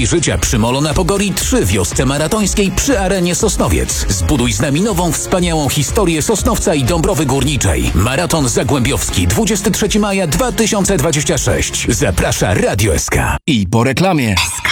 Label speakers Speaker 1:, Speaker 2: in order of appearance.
Speaker 1: Daj życia przy Molo na Pogori 3 wiosce maratońskiej przy Arenie Sosnowiec. Zbuduj z nami nową, wspaniałą historię Sosnowca i Dąbrowy Górniczej. Maraton Zagłębiowski 23 maja 2026. Zaprasza Radio SK.
Speaker 2: I po reklamie.